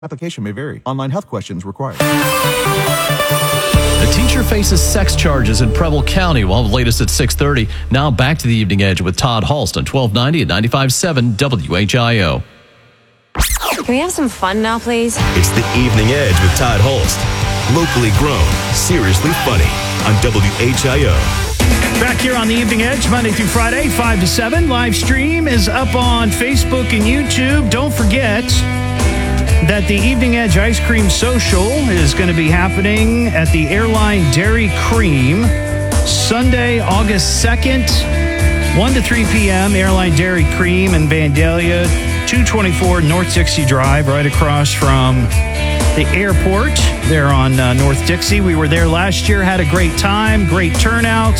Application may vary. Online health questions required. A teacher faces sex charges in Preble County. Well, the latest at 6:30. Now back to the Evening Edge with Todd Hulst on 1290 at 95.7 WHIO. Can we have some fun now, please? It's the Evening Edge with Todd Hulst. Locally grown, seriously funny on WHIO. Back here on the Evening Edge, Monday through Friday, 5 to 7. Live stream is up on Facebook and YouTube. Don't forget that the Evening Edge Ice Cream Social is going to be happening at the Airline Dairy Cream Sunday, August 2nd, 1 to 3 p.m. Airline Dairy Cream in Vandalia, 224 North Dixie Drive, right across from the airport there on North Dixie. We were there last year, had a great time, great turnout,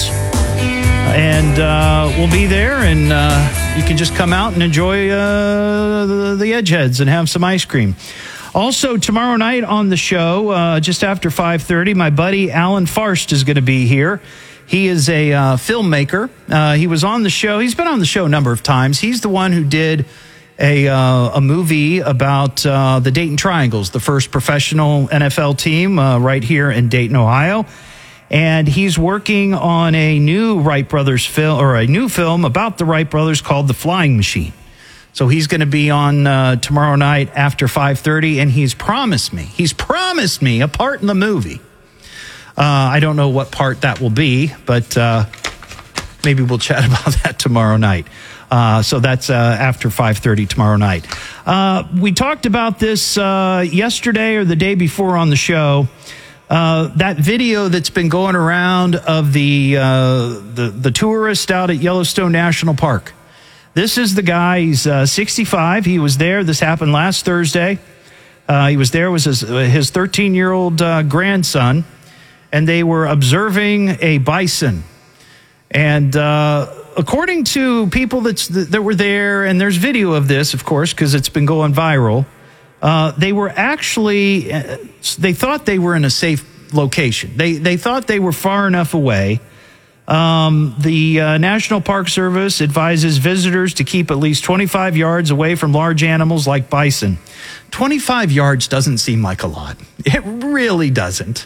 and we'll be there, and you can just come out and enjoy the Edgeheads and have some ice cream. Also, tomorrow night on the show, just after 5:30, my buddy Alan Farst is going to be here. He is a filmmaker. He was on the show. He's been on the show a number of times. He's the one who did a movie about the Dayton Triangles, the first professional NFL team right here in Dayton, Ohio. And he's working on a new Wright Brothers film, or a new film about the Wright Brothers called The Flying Machine. So he's going to be on tomorrow night after 5:30, and he's promised me a part in the movie. I don't know what part that will be, but maybe we'll chat about that tomorrow night. So that's after 5:30 tomorrow night. We talked about this yesterday or the day before on the show. That video that's been going around of the tourist out at Yellowstone National Park. This is the guy. He's 65. He was there. This happened last Thursday. He was there with his 13-year-old grandson, and they were observing a bison. And according to people that were there, and there's video of this, of course, because it's been going viral, they were actually, they thought they were in a safe location. They thought they were far enough away. The National Park Service advises visitors to keep at least 25 yards away from large animals like bison. 25 yards doesn't seem like a lot. It really doesn't.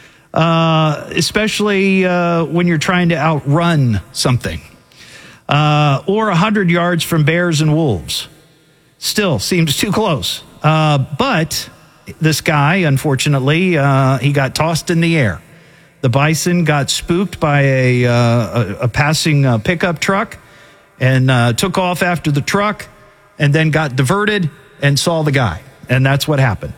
Especially when you're trying to outrun something. Or 100 yards from bears and wolves. Still seems too close. But this guy, unfortunately, he got tossed in the air. The bison got spooked by a passing pickup truck and took off after the truck and then got diverted and saw the guy. And that's what happened.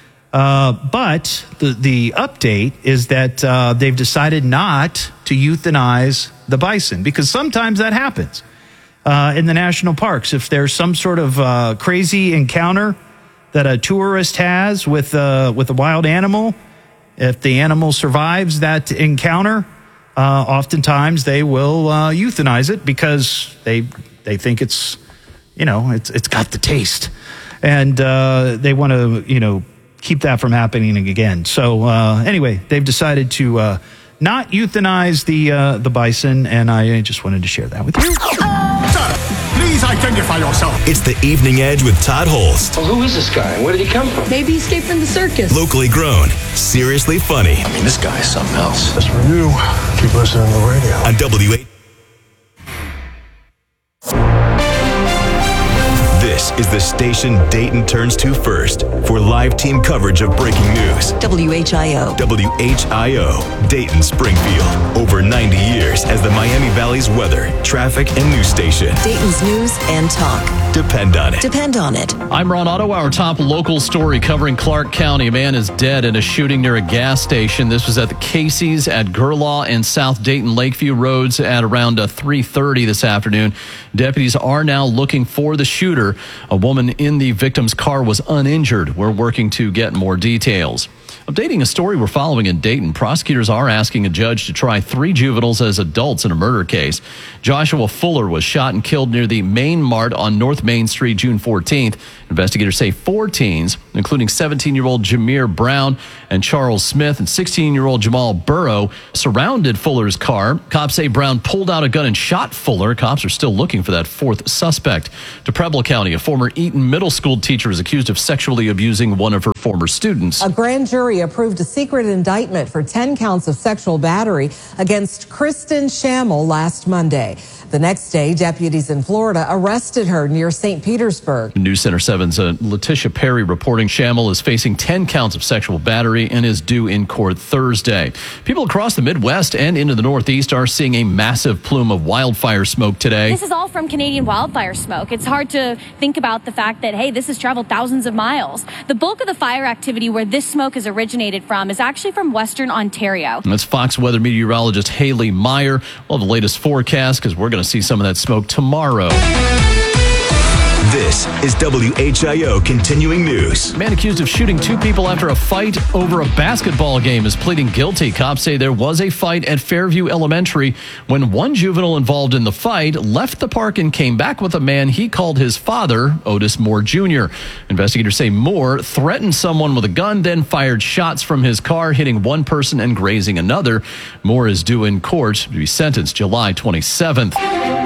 But the update is that they've decided not to euthanize the bison, because sometimes that happens in the national parks. If there's some sort of crazy encounter that a tourist has with a wild animal, if the animal survives that encounter, oftentimes they will euthanize it because they think it's got the taste, and they want to keep that from happening again. So anyway, they've decided to not euthanize the bison, and I just wanted to share that with you. Sir, please identify yourself. It's the Evening Edge with Todd Hulst. Well, who is this guy? Where did he come from? Maybe he escaped from the circus. Locally grown, seriously funny. I mean, this guy is something else. As for you, keep listening to the radio. On WHIO. This is the station Dayton turns to first for live team coverage of breaking news. WHIO. WHIO, Dayton, Springfield. Over 90 years as the Miami Valley's weather, traffic, and news station. Dayton's news and talk. Depend on it. Depend on it. I'm Ron Otto. Our top local story covering Clark County. A man is dead in a shooting near a gas station. This was at the Casey's at Gerlaw and South Dayton Lakeview Roads at around 3:30 this afternoon. Deputies are now looking for the shooter. A woman in the victim's car was uninjured. We're working to get more details. Updating a story we're following in Dayton, prosecutors are asking a judge to try 3 juveniles as adults in a murder case. Joshua Fuller was shot and killed near the Main Mart on North Main Street June 14th. Investigators say 4 teens including 17-year-old Jameer Brown and Charles Smith, and 16-year-old Jamal Burrow surrounded Fuller's car. Cops say Brown pulled out a gun and shot Fuller. Cops are still looking for that fourth suspect. To Preble County, a former Eaton Middle School teacher is accused of sexually abusing one of her former students. A grand jury approved a secret indictment for 10 counts of sexual battery against Kristen Schammel last Monday. The next day, deputies in Florida arrested her near St. Petersburg. News Center 7's Letitia Perry reporting Schammel is facing 10 counts of sexual battery and is due in court Thursday. People across the Midwest and into the Northeast are seeing a massive plume of wildfire smoke today. This is all from Canadian wildfire smoke. It's hard to think about the fact that, hey, this has traveled thousands of miles. The bulk of the fire activity where this smoke is originated from is actually from Western Ontario. And that's Fox weather meteorologist Haley Meyer. We'll have the latest forecast because we're going to see some of that smoke tomorrow. This is WHIO Continuing News. A man accused of shooting two people after a fight over a basketball game is pleading guilty. Cops say there was a fight at Fairview Elementary when one juvenile involved in the fight left the park and came back with a man he called his father, Otis Moore Jr. Investigators say Moore threatened someone with a gun, then fired shots from his car, hitting one person and grazing another. Moore is due in court to be sentenced July 27th.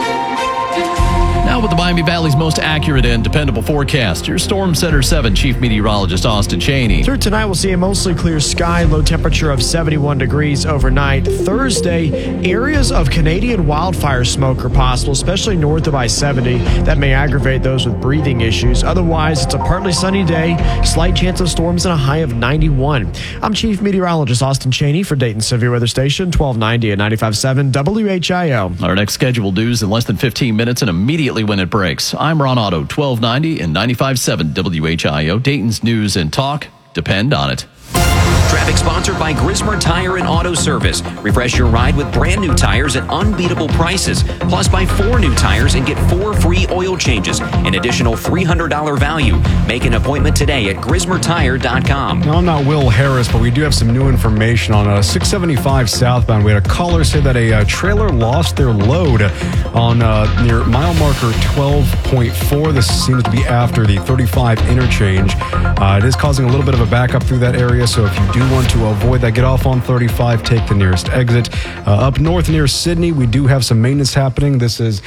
Now with the Miami Valley's most accurate and dependable forecast, your Storm Center 7 Chief Meteorologist Austin Chaney. Through tonight, we'll see a mostly clear sky, low temperature of 71 degrees overnight. Thursday, areas of Canadian wildfire smoke are possible, especially north of I-70. That may aggravate those with breathing issues. Otherwise, it's a partly sunny day, slight chance of storms, and a high of 91. I'm Chief Meteorologist Austin Chaney for Dayton Severe Weather Station, 1290 and 95.7 WHIO. Our next scheduled news in less than 15 minutes and immediately when it breaks. I'm Ron Otto, 1290 and 95.7 WHIO. Dayton's news and talk depend on it. Traffic sponsored by Grismer Tire and Auto Service. Refresh your ride with brand new tires at unbeatable prices. Plus, buy 4 new tires and get 4 free oil changes. An additional $300 value. Make an appointment today at GrismerTire.com. Now, I'm not Will Harris, but we do have some new information on 675 southbound. We had a caller say that a trailer lost their load on near mile marker 12.4. This seems to be after the 35 interchange. It is causing a little bit of a backup through that area, so if you do want to avoid that, get off on 35, take the nearest exit. Up north near Sydney, we do have some maintenance happening. This is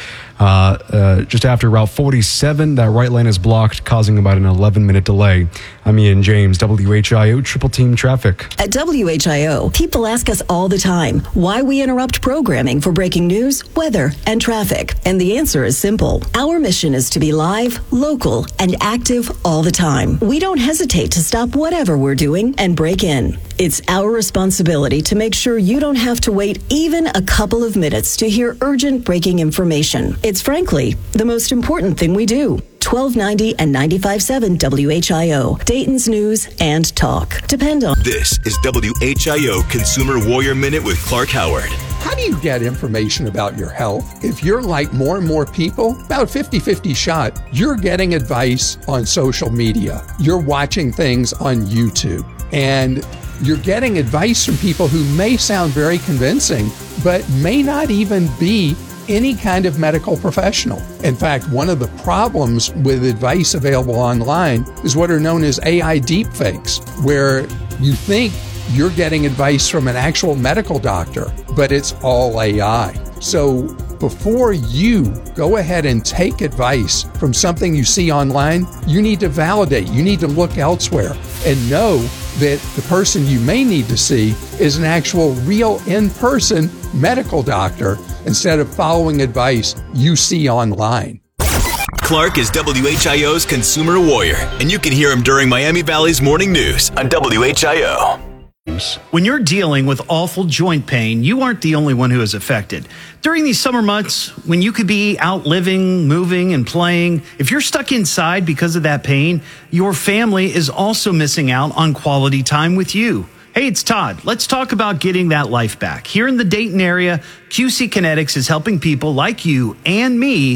just after Route 47. That right lane is blocked, causing about an 11-minute delay. I'm Ian James, WHIO Triple Team Traffic. At WHIO, people ask us all the time why we interrupt programming for breaking news, weather, and traffic. And the answer is simple. Our mission is to be live, local, and active all the time. We don't hesitate to stop whatever we're doing and break in. It's our responsibility to make sure you don't have to wait even a couple of minutes to hear urgent breaking information. It's frankly the most important thing we do. 1290 and 95.7 WHIO, Dayton's news and talk. Depend on. This is WHIO Consumer Warrior Minute with Clark Howard. How do you get information about your health? If you're like more and more people, about 50-50 shot, you're getting advice on social media. You're watching things on YouTube. And you're getting advice from people who may sound very convincing, but may not even be any kind of medical professional. In fact, one of the problems with advice available online is what are known as AI deepfakes, where you think you're getting advice from an actual medical doctor, but it's all AI. So before you go ahead and take advice from something you see online, you need to validate, you need to look elsewhere and know that the person you may need to see is an actual real in-person medical doctor instead of following advice you see online. Clark is WHIO's Consumer Warrior, and you can hear him during Miami Valley's Morning News on WHIO. When you're dealing with awful joint pain, you aren't the only one who is affected. During these summer months, when you could be out living, moving, and playing, if you're stuck inside because of that pain, your family is also missing out on quality time with you. Hey, it's Todd. Let's talk about getting that life back. Here in the Dayton area, QC Kinetics is helping people like you and me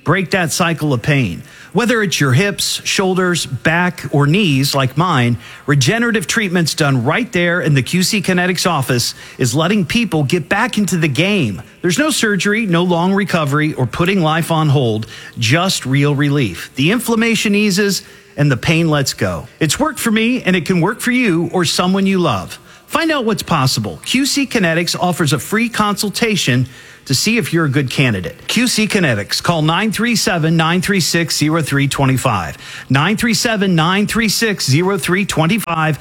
break that cycle of pain. Whether it's your hips, shoulders, back, or knees like mine, regenerative treatments done right there in the QC Kinetics office is letting people get back into the game. There's no surgery, no long recovery, or putting life on hold, just real relief. The inflammation eases and the pain lets go. It's worked for me, and it can work for you or someone you love. Find out what's possible. QC Kinetics offers a free consultation to see if you're a good candidate. QC Kinetics. Call 937-936-0325. 937-936-0325.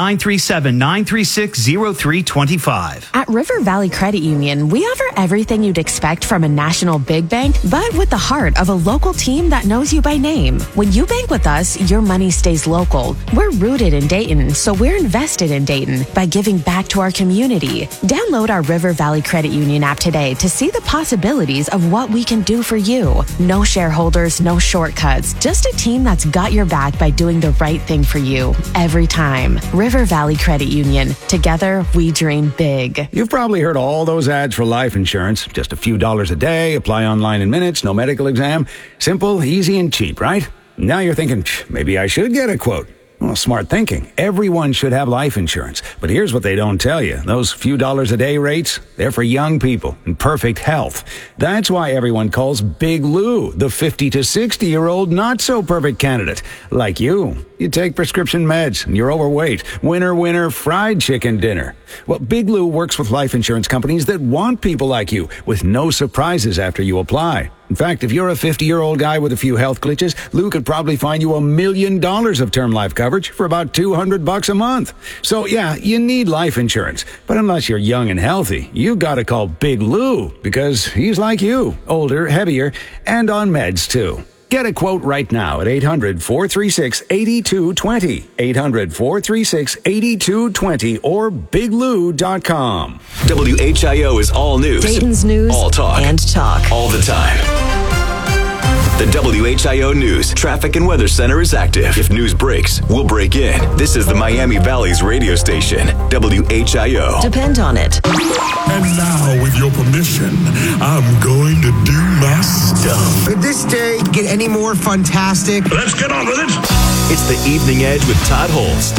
937-936-0325. At River Valley Credit Union, we offer everything you'd expect from a national big bank, but with the heart of a local team that knows you by name. When you bank with us, your money stays local. We're rooted in Dayton, so we're invested in Dayton by giving back to our community. Download our River Valley Credit Union app today to see the possibilities of what we can do for you. No shareholders, no shortcuts, just a team that's got your back by doing the right thing for you every time. River Valley Credit Union. Together, we dream big. You've probably heard all those ads for life insurance. Just a few dollars a day, apply online in minutes, no medical exam. Simple, easy, and cheap, right? Now you're thinking, maybe I should get a quote. Well, smart thinking. Everyone should have life insurance. But here's what they don't tell you. Those few dollars a day rates, they're for young people in perfect health. That's why everyone calls Big Lou the 50 to 60-year-old not-so-perfect candidate. Like you. You take prescription meds and you're overweight. Winner, fried chicken dinner. Well, Big Lou works with life insurance companies that want people like you with no surprises after you apply. In fact, if you're a 50-year-old guy with a few health glitches, Lou could probably find you $1 million of term life coverage for about $200 a month. So yeah, you need life insurance. But unless you're young and healthy, you gotta call Big Lou because he's like you, older, heavier, and on meds too. Get a quote right now at 800-436-8220, 800-436-8220, or biglou.com. WHIO is all news. Dayton's news all talk. And talk. All the time. The WHIO News Traffic and Weather Center is active. If news breaks, we'll break in. This is the Miami Valley's radio station, WHIO. Depend on it. And now, with your permission, I'm going to do my stuff. Could this day get any more fantastic? Let's get on with it. It's the Evening Edge with Todd Holst.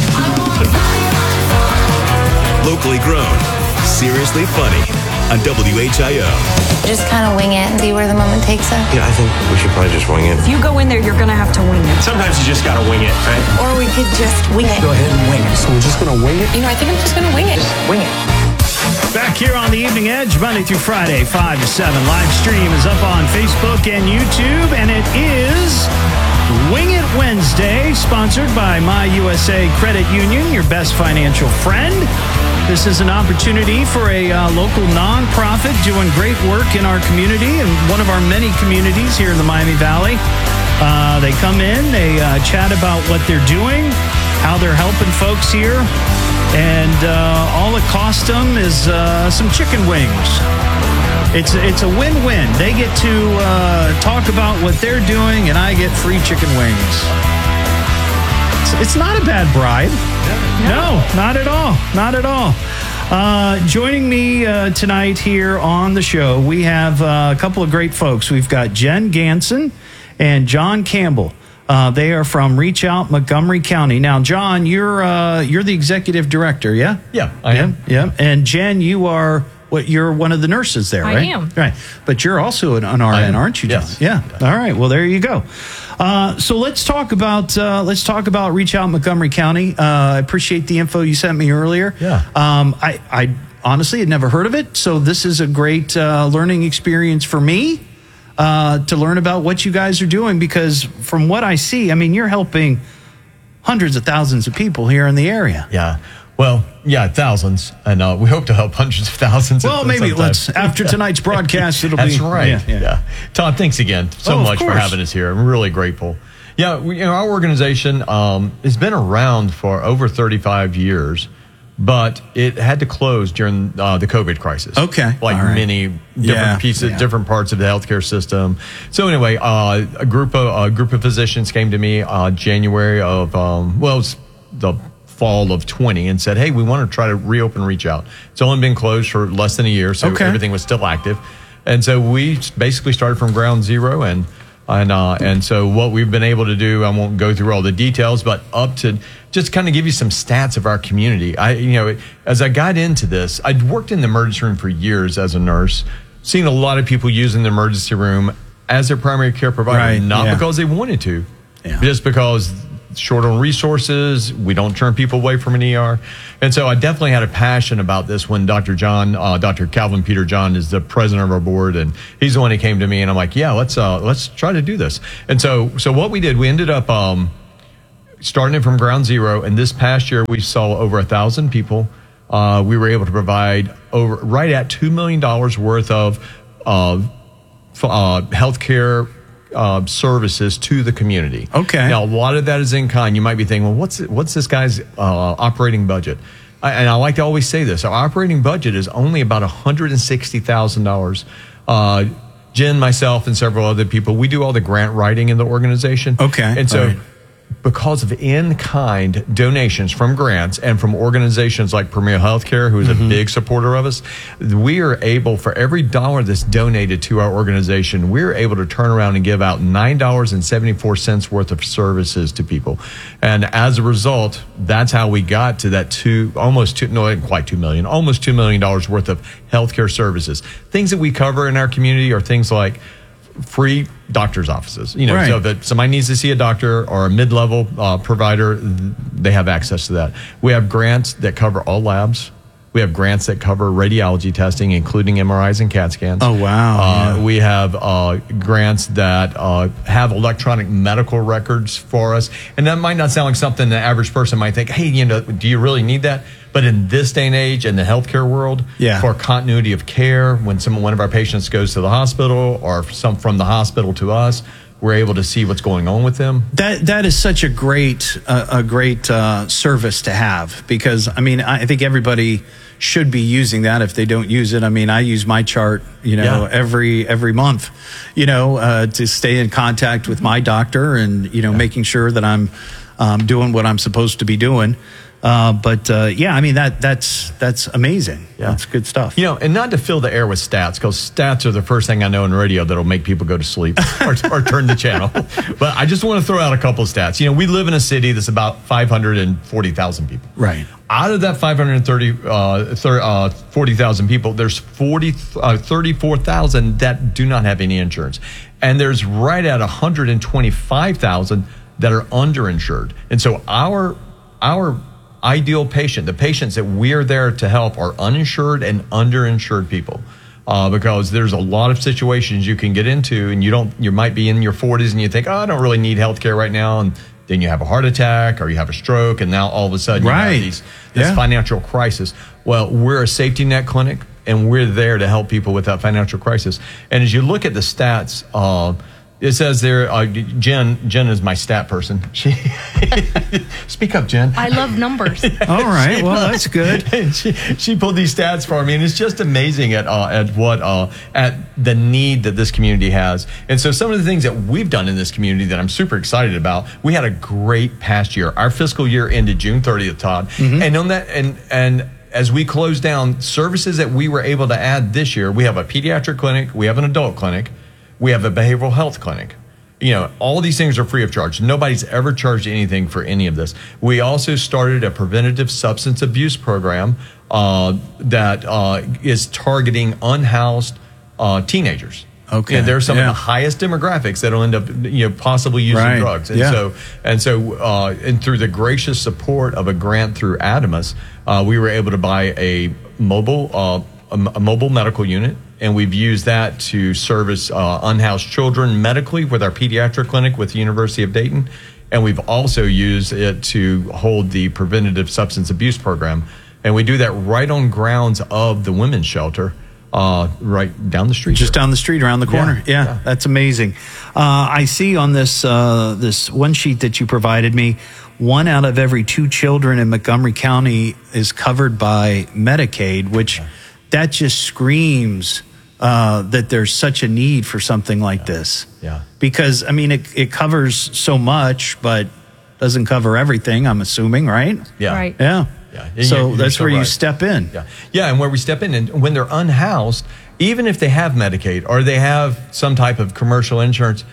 Locally grown, seriously funny on WHIO. Just kind of wing it and see where the moment takes us. Yeah, I think we should probably just wing it. If you go in there, you're going to have to wing it. Sometimes you just got to wing it, right? Or we could just wing it. Go ahead and wing it. So we're just going to wing it? You know, I think I'm just going to wing it. Wing it. Back here on the Evening Edge, Monday through Friday, 5 to 7. Live stream is up on Facebook and YouTube, and it is Wing It Wednesday, sponsored by My USA Credit Union, your best financial friend. This is an opportunity for a local nonprofit doing great work in our community and one of our many communities here in the Miami Valley. They come in, they chat about what they're doing, how they're helping folks here, and all it costs them is some chicken wings. It's a win-win. They get to talk about what they're doing, and I get free chicken wings. It's not a bad bribe. No, not at all. Not at all. Joining me tonight here on the show, we have a couple of great folks. We've got Jen Ganson and John Campbell. They are from Reach Out Montgomery County. Now, John, you're the executive director, yeah? Yeah, I am. Yeah. And Jen, you're one of the nurses there, right? I am. Right. But you're also an RN, aren't you, John? Yes. Yeah. All right. Well, there you go. So let's talk about Reach Out Montgomery County. I appreciate the info you sent me earlier. Yeah. I honestly had never heard of it, so this is a great learning experience for me to learn about what you guys are doing, because from what I see, I mean, you're helping hundreds of thousands of people here in the area. Yeah. Well, yeah, thousands, and we hope to help hundreds of thousands. Well, maybe after tonight's broadcast, it'll That's be. That's right. Yeah. Todd, thanks again so much for having us here. I'm really grateful. Yeah, our organization has been around for over 35 years, but it had to close during the COVID crisis. Okay. Like many different pieces, different parts of the healthcare system. So anyway, a group of physicians came to me January of, it was the fall of 20 and said, hey, we want to try to reopen Reach Out. It's only been closed for less than a year, so everything was still active. And so we basically started from ground zero and And so what we've been able to do, I won't go through all the details, but up to just kind of give you some stats of our community. As I got into this, I'd worked in the emergency room for years as a nurse, seen a lot of people using the emergency room as their primary care provider, not because they wanted to, just because short on resources, we don't turn people away from an ER. And so I definitely had a passion about this when Dr. Calvin Peter John is the president of our board, and he's the one who came to me, and I'm like, let's try to do this. And so what we did, we ended up starting it from ground zero, and this past year we saw over 1,000 people. We were able to provide right at $2 million worth of healthcare services to the community. Okay. Now, a lot of that is in kind. You might be thinking, well, what's this guy's operating budget? And I like to always say this. Our operating budget is only about $160,000. Jen, myself, and several other people, we do all the grant writing in the organization. Okay. And so because of in-kind donations from grants and from organizations like Premier Healthcare, who is a big supporter of us, we are able, for every dollar that's donated to our organization, we're able to turn around and give out $9.74 worth of services to people. And as a result, that's how we got to that almost $2 million worth of healthcare services. Things that we cover in our community are things like free doctor's offices. So if somebody needs to see a doctor or a mid-level provider, they have access to that. We have grants that cover all labs. We have grants that cover radiology testing, including MRIs and CAT scans. Oh, wow. We have grants that have electronic medical records for us. And that might not sound like something the average person might think, hey, do you really need that? But in this day and age, in the healthcare world, for continuity of care, when one of our patients goes to the hospital or from the hospital to us, we're able to see what's going on with them. That is such a great service to have, because I think everybody should be using that if they don't use it. I use my chart, every month, to stay in contact with my doctor and making sure that I'm doing what I'm supposed to be doing. That's amazing. Yeah. That's good stuff. And not to fill the air with stats, because stats are the first thing I know in radio that'll make people go to sleep or turn the channel. But I just want to throw out a couple of stats. We live in a city that's about 540,000 people. Right. Out of that 40,000 people, there's 34,000 that do not have any insurance. And there's right at 125,000 that are underinsured. And so our ideal patient, the patients that we're there to help, are uninsured and underinsured people, because there's a lot of situations you can get into, and you might be in your 40s and you think, I don't really need health care right now, and then you have a heart attack or you have a stroke, and now all of a sudden you have this financial crisis. Well, we're a safety net clinic, and we're there to help people with that financial crisis. And as you look at the stats, it says there, Jen is my stat person. Speak up, Jen. I love numbers. All right, well, that's good. She pulled these stats for me, and it's just amazing at the need that this community has. And so some of the things that we've done in this community that I'm super excited about, we had a great past year. Our fiscal year ended June 30th, Todd. And on that, and as we close down services that we were able to add this year, we have a pediatric clinic, we have an adult clinic, we have a behavioral health clinic. All these things are free of charge. Nobody's ever charged anything for any of this. We also started a preventative substance abuse program that is targeting unhoused teenagers. Okay. And they're some of the highest demographics that'll end up, possibly using drugs. And and through the gracious support of a grant through Adamus, we were able to buy a mobile medical unit. And we've used that to service unhoused children medically with our pediatric clinic with the University of Dayton. And we've also used it to hold the preventative substance abuse program. And we do that right on grounds of the women's shelter, right down the street. Just down the street, around the corner. Yeah. That's amazing. I see on this one sheet that you provided me, 1 out of every 2 children in Montgomery County is covered by Medicaid, which that just screams that there's such a need for something like this. Yeah. Because, it covers so much, but doesn't cover everything, I'm assuming, right? Yeah. Right. Yeah. So that's where you right. step in. Yeah, and where we step in, and when they're unhoused, even if they have Medicaid or they have some type of commercial insurance,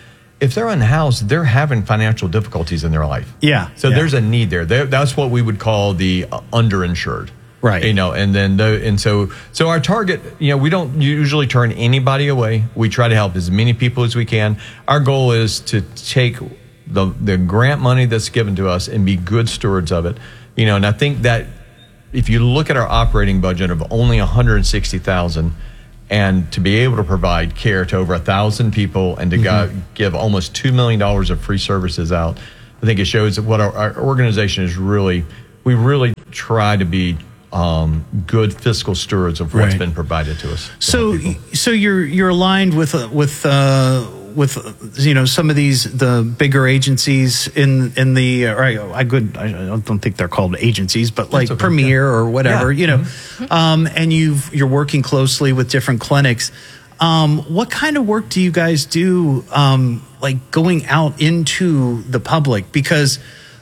if they're unhoused, they're having financial difficulties in their life. Yeah. So there's a need there. That's what we would call the underinsured. Right. And then so our target, we don't usually turn anybody away. We try to help as many people as we can. Our goal is to take the grant money that's given to us and be good stewards of it. And I think that if you look at our operating budget of only $160,000, and to be able to provide care to over 1,000 people and to give almost $2 million of free services out, I think it shows that what our organization is really try to be good fiscal stewards of what's been provided to us. So you're aligned with some of the bigger agencies in the I don't think they're called agencies, but like Premier or whatever, and you're working closely with different clinics. What kind of work do you guys do, like going out into the public? Because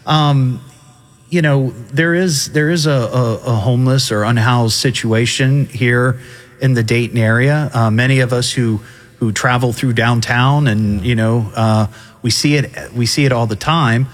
there is a homeless or unhoused situation here in the Dayton area. Many of us who travel through downtown, and we see it all the time.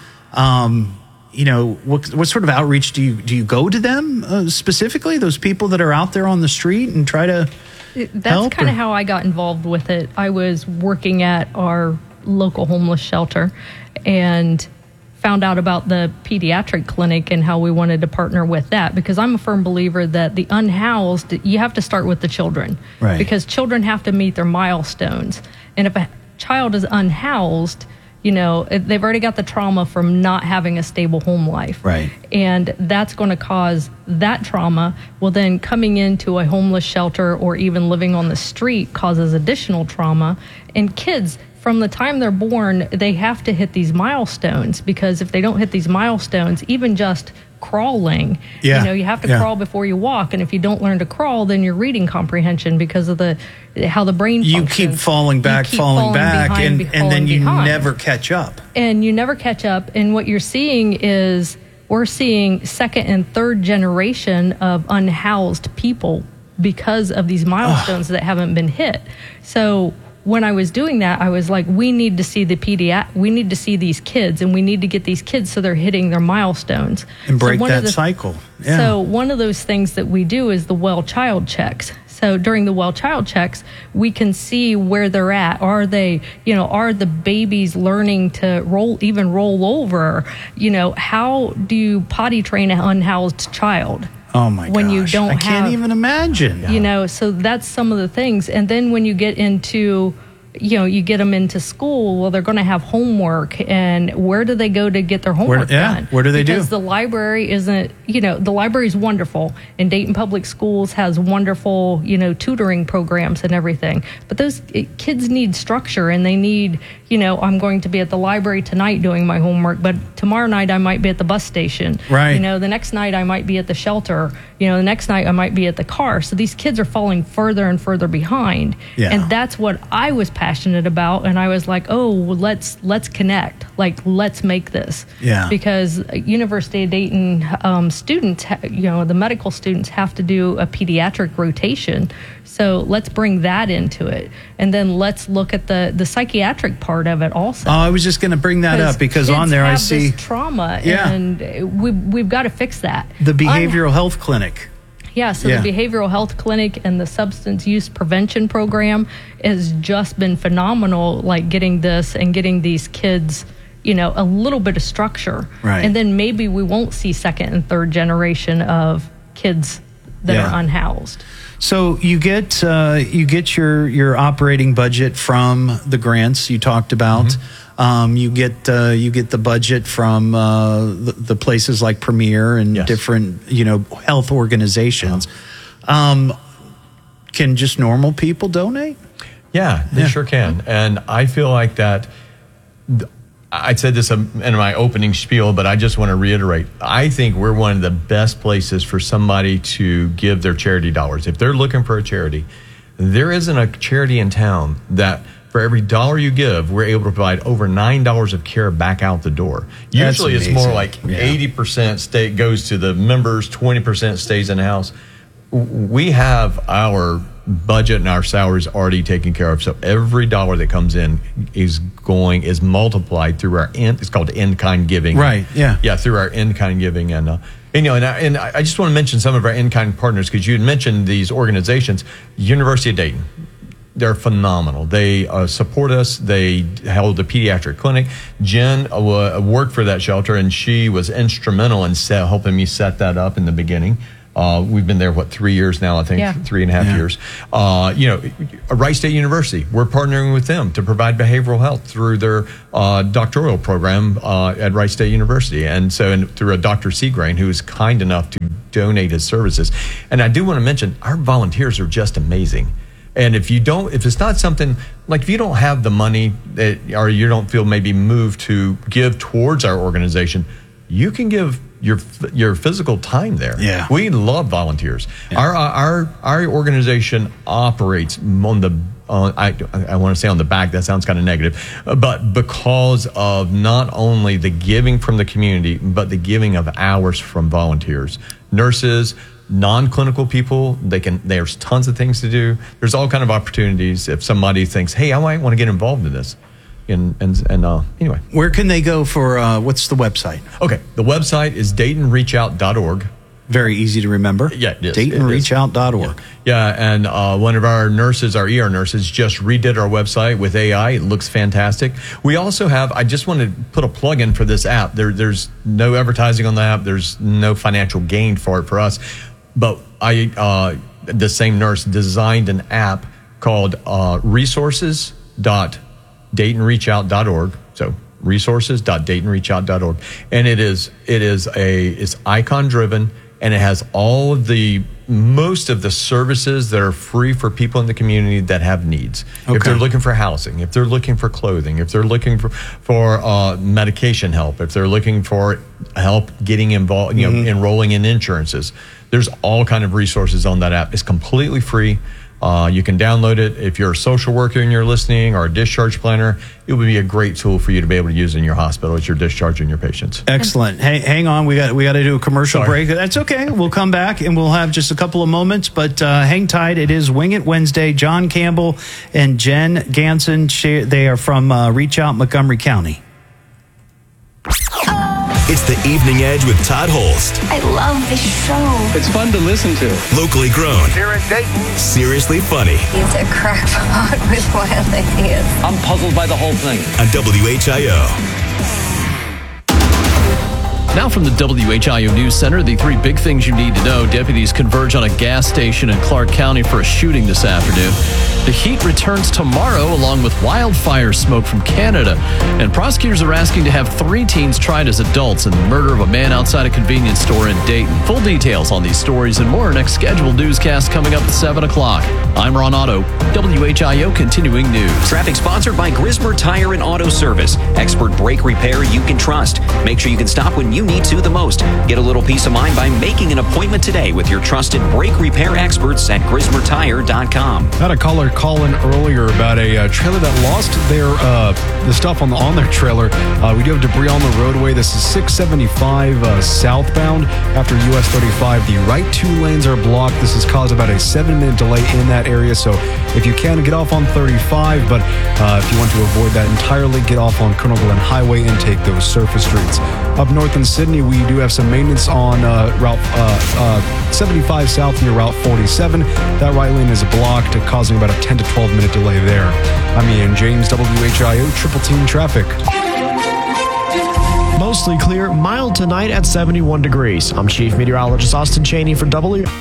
What sort of outreach do you go to them specifically? Those people that are out there on the street and try to That's kind of how I got involved with it. I was working at our local homeless shelter and found out about the pediatric clinic and how we wanted to partner with that, because I'm a firm believer that the unhoused, you have to start with the children, right? Because children have to meet their milestones. And if a child is unhoused, they've already got the trauma from not having a stable home life. Right. And that's going to cause that trauma. Well, then coming into a homeless shelter or even living on the street causes additional trauma. And kids, from the time they're born, they have to hit these milestones, because if they don't hit these milestones, even just crawling, you have to crawl before you walk, and if you don't learn to crawl, then your reading comprehension, because of how the brain functions, you keep falling back, and then you never catch up. And you never catch up, and what you're seeing is we're seeing second and third generation of unhoused people because of these milestones that haven't been hit. So when I was doing that, I was like, we need to see we need to see these kids, and we need to get these kids so they're hitting their milestones. And break that cycle. Yeah. So one of those things that we do is the well child checks. So during the well child checks, we can see where they're at. Are they, are the babies learning to roll over? How do you potty train an unhoused child? Oh my gosh. When you don't I can't even imagine. So that's some of the things. And then when you get into, you get them into school, well, they're going to have homework. And where do they go to get their homework done? Where do they do? Because the library isn't, the library is wonderful. And Dayton Public Schools has wonderful, tutoring programs and everything. But those kids need structure, and they need, I'm going to be at the library tonight doing my homework, but tomorrow night I might be at the bus station. Right. The next night I might be at the shelter. The next night I might be at the car. So these kids are falling further and further behind. Yeah. And that's what I was passionate about. And I was like, let's connect. Like, let's make this. Yeah. Because University of Dayton students, the medical students have to do a pediatric rotation. So let's bring that into it. And then let's look at the psychiatric part of it also. Oh, I was just going to bring that up, because on there I see this trauma, and we've got to fix that. The behavioral health clinic. Yeah, so the behavioral health clinic and the substance use prevention program has just been phenomenal, like getting these kids, a little bit of structure. Right. And then maybe we won't see second and third generation of kids that are unhoused. So you get your operating budget from the grants you talked about. Mm-hmm. You get the budget from the places like Premier and different health organizations. Can just normal people donate? Yeah, they sure can. And I feel like that. I said this in my opening spiel, but I just want to reiterate. I think we're one of the best places for somebody to give their charity dollars. If they're looking for a charity, there isn't a charity in town that for every $1 you give, we're able to provide over $9 of care back out the door. Usually it's more like 80% goes to the members, 20% stays in the house. We have our budget and our salary is already taken care of. So every dollar that comes in is multiplied through our it's called in-kind giving. Right. Yeah. Yeah. Through our in-kind giving. And I just want to mention some of our in-kind partners, because you had mentioned these organizations. University of Dayton. They're phenomenal. They support us. They held a pediatric clinic. Jen worked for that shelter, and she was instrumental in helping me set that up in the beginning. We've been there, 3 years now, I think, 3.5 years. Wright State University, we're partnering with them to provide behavioral health through their doctoral program at Wright State University. And so through a Dr. Seagrain, who is kind enough to donate his services. And I do want to mention, our volunteers are just amazing. And if it's not something, like if you don't have the money or you don't feel maybe moved to give towards our organization, you can give your physical time there. Yeah. We love volunteers. Yeah. Our organization operates on the, I want to say on the back, that sounds kind of negative, but because of not only the giving from the community, but the giving of hours from volunteers, nurses, non-clinical people. There's tons of things to do. There's all kind of opportunities if somebody thinks, hey, I might want to get involved in this. And anyway. Where can they go for, what's the website? Okay. The website is DaytonReachOut.org. Very easy to remember. Yeah, it is. DaytonReachOut.org. Yeah, and one of our nurses, our ER nurses, just redid our website with AI. It looks fantastic. We also have, I just want to put a plug in for this app. There's no advertising on the app. There's no financial gain for it for us. But the same nurse designed an app called resources.DaytonReachOut.org. So resources.DaytonReachOut.org. And it's icon driven, and it has all of most of the services that are free for people in the community that have needs. Okay. If they're looking for housing, if they're looking for clothing, if they're looking for medication help, if they're looking for help getting involved, enrolling in insurances, there's all kind of resources on that app. It's completely free. You can download it. If you're a social worker and you're listening, or a discharge planner, it would be a great tool for you to be able to use in your hospital as you're discharging your patients. Excellent. Hey, hang on. We got to do a commercial break. That's okay. We'll come back and we'll have just a couple of moments, but hang tight. It is Wing It Wednesday. John Campbell and Jen Ganson, they are from Reach Out, Montgomery County. It's the Evening Edge with Todd Holst. I love this show. It's fun to listen to. Locally grown. Here in Dayton. Seriously funny. It's a crackpot with wild ideas. I'm puzzled by the whole thing. On WHIO. Now from the WHIO News Center, the three big things you need to know. Deputies converge on a gas station in Clark County for a shooting this afternoon. The heat returns tomorrow, along with wildfire smoke from Canada. And prosecutors are asking to have 3 teens tried as adults in the murder of a man outside a convenience store in Dayton. Full details on these stories and more next scheduled newscast coming up at 7 o'clock. I'm Ron Otto, WHIO Continuing News. Traffic sponsored by Grismer Tire and Auto Service. Expert brake repair you can trust. Make sure you can stop when you need to the most. Get a little peace of mind by making an appointment today with your trusted brake repair experts at GrismerTire.com. Had a caller call in earlier about a trailer that lost the stuff on their trailer. We do have debris on the roadway. This is 675 southbound after US 35. The right 2 lanes are blocked. This has caused about a 7-minute delay in that area. So if you can, get off on 35, but if you want to avoid that entirely, get off on Colonel Glenn Highway and take those surface streets. Up north in Sydney, we do have some maintenance on Route 75 south near Route 47. That right lane is blocked, causing about a 10 to 12-minute delay there. I'm Ian James, WHIO Triple Team Traffic. Mostly clear, mild tonight at 71 degrees. I'm Chief Meteorologist Austin Cheney for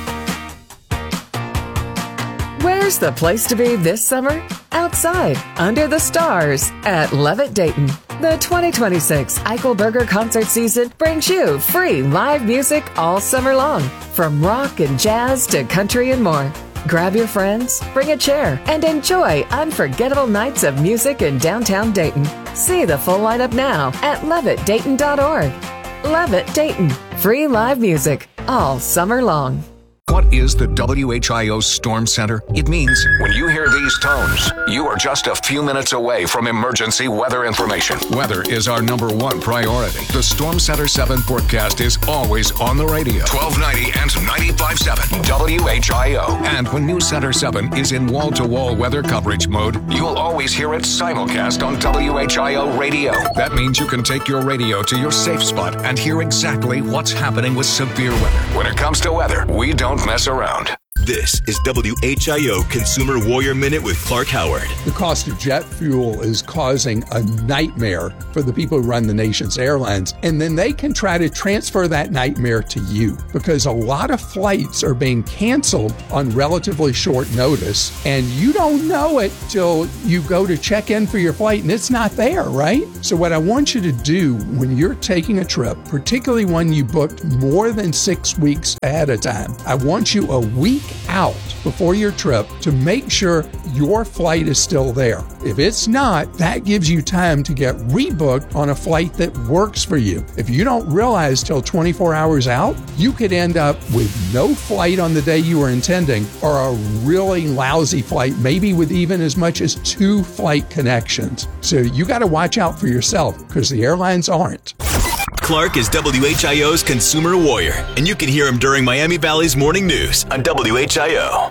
Where's the place to be this summer? Outside, under the stars, at Levitt Dayton. The 2026 Eichelberger concert season brings you free live music all summer long, from rock and jazz to country and more. Grab your friends, bring a chair, and enjoy unforgettable nights of music in downtown Dayton. See the full lineup now at levittdayton.org. Levitt Dayton, free live music all summer long. What is the WHIO Storm Center? It means when you hear these tones, you are just a few minutes away from emergency weather information. Weather is our number one priority. The Storm Center 7 forecast is always on the radio. 1290 and 95.7 WHIO. And when News Center 7 is in wall-to-wall weather coverage mode, you'll always hear it simulcast on WHIO radio. That means you can take your radio to your safe spot and hear exactly what's happening with severe weather. When it comes to weather, we don't mess around. This is WHIO Consumer Warrior Minute with Clark Howard. The cost of jet fuel is causing a nightmare for the people who run the nation's airlines. And then they can try to transfer that nightmare to you because a lot of flights are being canceled on relatively short notice. And you don't know it till you go to check in for your flight and it's not there, right? So what I want you to do when you're taking a trip, particularly one you booked more than 6 weeks ahead of time, I want you a week out before your trip to make sure your flight is still there. If it's not, that gives you time to get rebooked on a flight that works for you. If you don't realize till 24 hours out, you could end up with no flight on the day you were intending or a really lousy flight, maybe with even as much as 2 flight connections. So you got to watch out for yourself because the airlines aren't. Clark is WHIO's Consumer Warrior, and you can hear him during Miami Valley's Morning News on WHIO.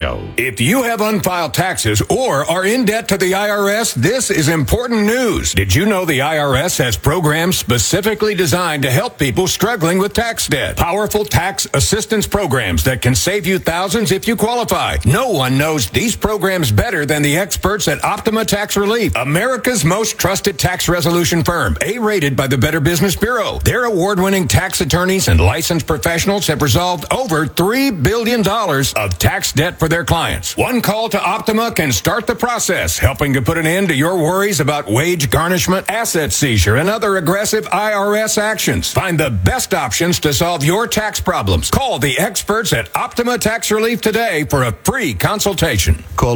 If you have unfiled taxes or are in debt to the IRS, this is important news. Did you know the IRS has programs specifically designed to help people struggling with tax debt? Powerful tax assistance programs that can save you thousands if you qualify. No one knows these programs better than the experts at Optima Tax Relief, America's most trusted tax resolution firm, A-rated by the Better Business Bureau. Their award-winning tax attorneys and licensed professionals have resolved over $3 billion of tax debt for their clients. One call to Optima can start the process, helping to put an end to your worries about wage garnishment, asset seizure, and other aggressive IRS actions. Find the best options to solve your tax problems. Call the experts at Optima Tax Relief today for a free consultation. Call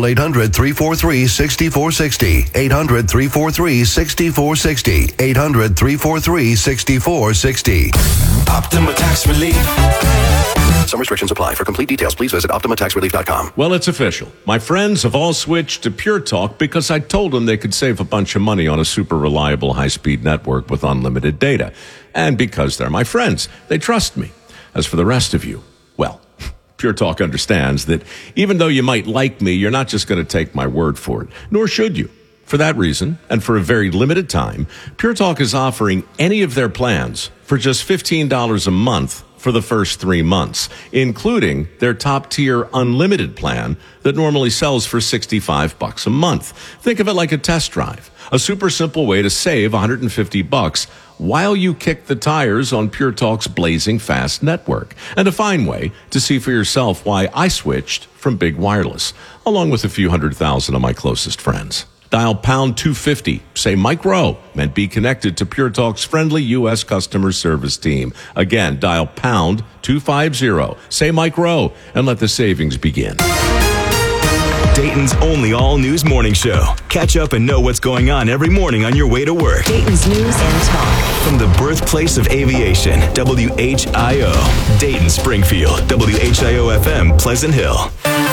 800-343-6460. 800-343-6460. 800-343-6460. Optima Tax Relief. Some restrictions apply. For complete details, please visit OptimaTaxRelief.com. Well, it's official. My friends have all switched to Pure Talk because I told them they could save a bunch of money on a super reliable high-speed network with unlimited data. And because they're my friends, they trust me. As for the rest of you, well, Pure Talk understands that even though you might like me, you're not just going to take my word for it, nor should you. For that reason, and for a very limited time, Pure Talk is offering any of their plans for just $15 a month for the first 3 months, including their top-tier unlimited plan that normally sells for $65 a month. Think of it like a test drive, a super simple way to save $150 while you kick the tires on Pure Talk's blazing fast network, and a fine way to see for yourself why I switched from Big Wireless, along with a few 100,000 of my closest friends. Dial pound 250, say Mike Rowe, and be connected to Pure Talk's friendly U.S. customer service team. Again, dial pound 250, say Mike Rowe, and let the savings begin. Dayton's only all-news morning show. Catch up and know what's going on every morning on your way to work. Dayton's News and Talk. From the birthplace of aviation, WHIO. Dayton, Springfield, WHIO-FM, Pleasant Hill.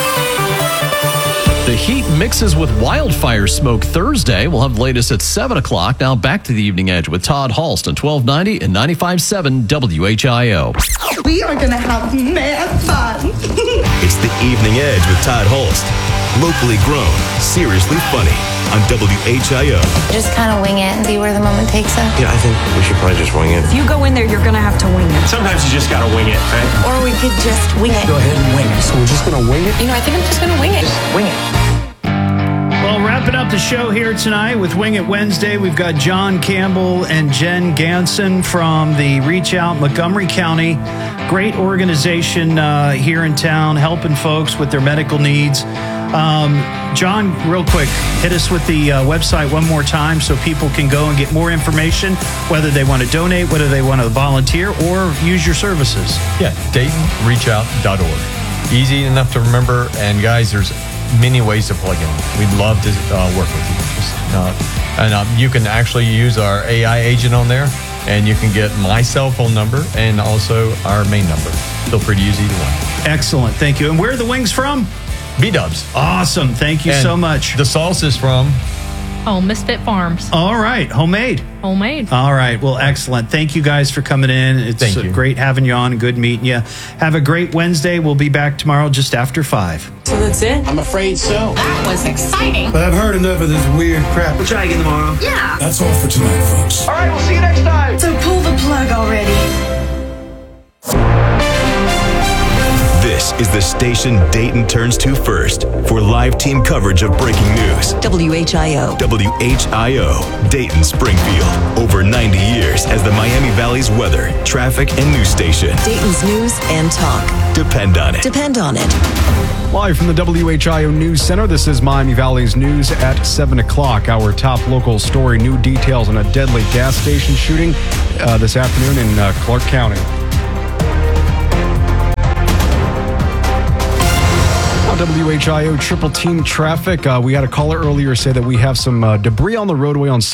The heat mixes with wildfire smoke Thursday. We'll have the latest at 7 o'clock. Now back to the Evening Edge with Todd Halst on 1290 and 95.7 WHIO. We are going to have mad fun. It's the Evening Edge with Todd Halst. Locally grown, seriously funny on WHIO. Just kind of wing it and see where the moment takes us. Yeah, I think we should probably just wing it. If you go in there, you're going to have to wing it. Sometimes you just got to wing it, right? Or we could just wing it. Go ahead and wing it. So we're just going to wing it? You know, I think I'm just going to wing it. Just wing it. Well, wrapping up the show here tonight with Wing It Wednesday, we've got John Campbell and Jen Ganson from the Reach Out Montgomery County. Great organization here in town, helping folks with their medical needs. John, real quick, hit us with the website one more time so people can go and get more information, whether they want to donate, whether they want to volunteer, or use your services. Yeah, DaytonReachout.org. Easy enough to remember, and guys, there's many ways to plug in. We'd love to work with you. You can actually use our AI agent on there, and you can get my cell phone number and also our main number. feel free to use either one. Excellent. Thank you. And where are the wings from? B-Dubs. Awesome. Thank you so much. The sauce is from? Oh, Misfit Farms. All right. Homemade. Homemade. All right. Well, excellent. Thank you guys for coming in. It's great having you on. Good meeting you. Have a great Wednesday. We'll be back tomorrow just after 5. So that's it? I'm afraid so. That was exciting. But I've heard enough of this weird crap. We'll try again tomorrow. Yeah. That's all for tonight, folks. All right, we'll see you next time. So pull the plug already. This is the station Dayton turns to first for live team coverage of breaking news. WHIO. WHIO, Dayton, Springfield. Over 90 years as the Miami Valley's weather, traffic, and news station. Dayton's news and talk. Depend on it. Depend on it. Live from the WHIO News Center, this is Miami Valley's news at 7 o'clock. Our top local story, new details on a deadly gas station shooting this afternoon in Clark County. WHIO triple team traffic. We had a caller earlier say that we have some debris on the roadway on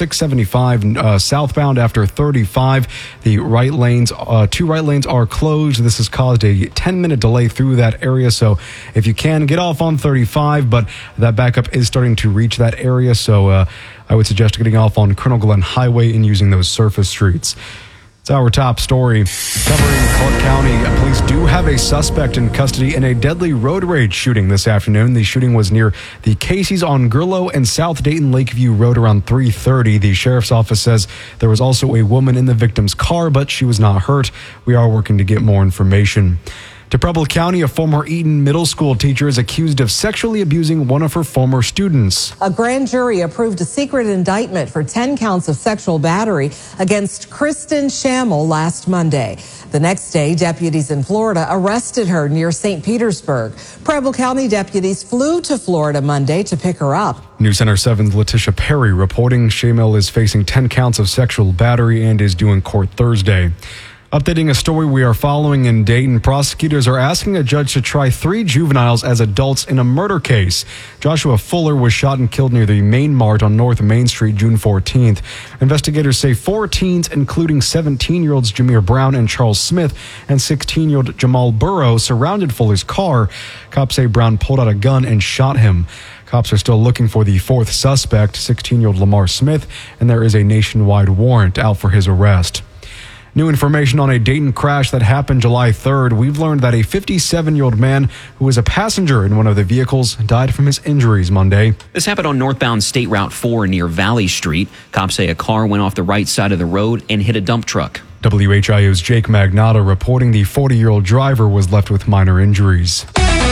675 southbound after 35. The right lanes, 2 right lanes are closed. This has caused a 10-minute delay through that area. So if you can, get off on 35, but that backup is starting to reach that area. So I would suggest getting off on Colonel Glenn Highway and using those surface streets. It's our top story. Covering Clark County, police do have a suspect in custody in a deadly road rage shooting this afternoon. The shooting was near the Casey's on Gurlow and South Dayton Lakeview Road around 3:30. The sheriff's office says there was also a woman in the victim's car, but she was not hurt. We are working to get more information. To Preble County, a former Eaton Middle School teacher is accused of sexually abusing one of her former students. A grand jury approved a secret indictment for 10 counts of sexual battery against Kristen Schammel last Monday. The next day, deputies in Florida arrested her near St. Petersburg. Preble County deputies flew to Florida Monday to pick her up. News Center 7's Letitia Perry reporting Schammel is facing 10 counts of sexual battery and is due in court Thursday. Updating a story we are following in Dayton, prosecutors are asking a judge to try 3 juveniles as adults in a murder case. Joshua Fuller was shot and killed near the Main Mart on North Main Street June 14th. Investigators say 4 teens, including 17-year-olds Jameer Brown and Charles Smith and 16-year-old Jamal Burrow, surrounded Fuller's car. Cops say Brown pulled out a gun and shot him. Cops are still looking for the 4th suspect, 16-year-old Lamar Smith, and there is a nationwide warrant out for his arrest. New information on a Dayton crash that happened July 3rd. We've learned that a 57-year-old man who was a passenger in one of the vehicles died from his injuries Monday. This happened on northbound State Route 4 near Valley Street. Cops say a car went off the right side of the road and hit a dump truck. WHIO's Jake Magnotta reporting the 40-year-old driver was left with minor injuries.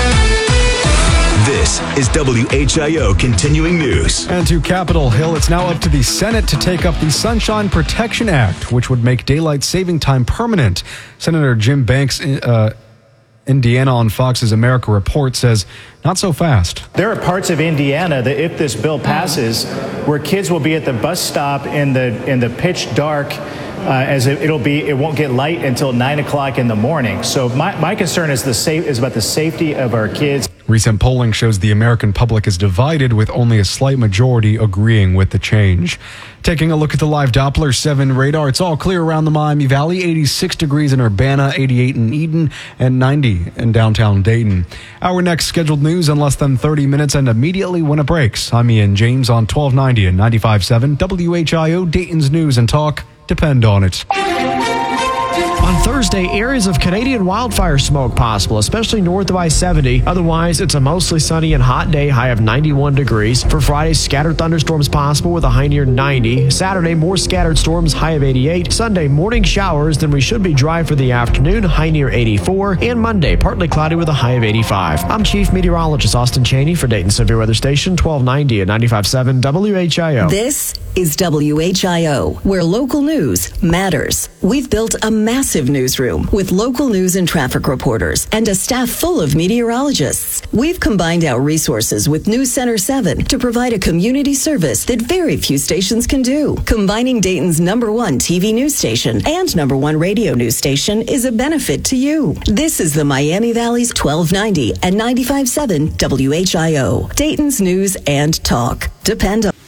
This is WHIO Continuing News. And to Capitol Hill, it's now up to the Senate to take up the Sunshine Protection Act, which would make daylight saving time permanent. Senator Jim Banks, Indiana on Fox's America Report, says not so fast. There are parts of Indiana that if this bill passes, where kids will be at the bus stop in the pitch dark, it won't get light until 9 o'clock in the morning. So my concern is about the safety of our kids. Recent polling shows the American public is divided, with only a slight majority agreeing with the change. Taking a look at the live Doppler 7 radar, it's all clear around the Miami Valley. 86 degrees in Urbana, 88 in Eden, and 90 in downtown Dayton. Our next scheduled news in less than 30 minutes and immediately when it breaks. I'm Ian James on 1290 and 95.7 WHIO, Dayton's News and Talk. Depend on it. On Thursday, areas of Canadian wildfire smoke possible, especially north of I-70. Otherwise, it's a mostly sunny and hot day, high of 91 degrees. For Friday, scattered thunderstorms possible with a high near 90. Saturday, more scattered storms, high of 88. Sunday, morning showers, then we should be dry for the afternoon, high near 84. And Monday, partly cloudy with a high of 85. I'm Chief Meteorologist Austin Cheney for Dayton Severe Weather Station, 1290 and 95.7 WHIO. This is WHIO, where local news matters. We've built a massive newsroom with local news and traffic reporters and a staff full of meteorologists. We've combined our resources with News Center 7 to provide a community service that very few stations can do. Combining Dayton's #1 TV news station and #1 radio news station is a benefit to you. This is the Miami Valley's 1290 and 95.7 WHIO, Dayton's News and Talk. Depend on.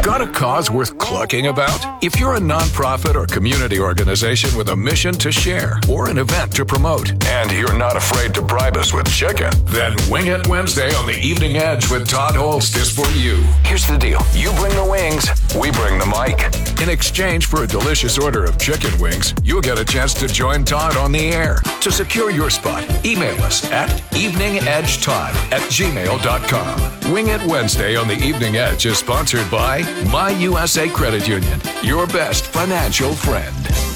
Got a cause worth clucking about? If you're a nonprofit or community organization with a mission to share or an event to promote, and you're not afraid to bribe us with chicken, then Wing It Wednesday on the Evening Edge with Todd Holst is for you. Here's the deal. You bring the wings, we bring the mic. In exchange for a delicious order of chicken wings, you'll get a chance to join Todd on the air. To secure your spot, email us at eveningedgetodd@gmail.com. Wing It Wednesday on the Evening Edge is sponsored by My USA Credit Union, your best financial friend.